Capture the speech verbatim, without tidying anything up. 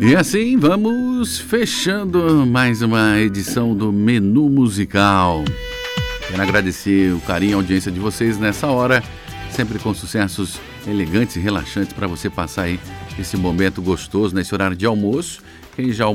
E assim vamos fechando mais uma edição do Menu Musical. Quero agradecer o carinho e a audiência de vocês nessa hora, sempre com sucessos elegantes e relaxantes para você passar aí esse momento gostoso nesse horário de almoço. Quem já almoçou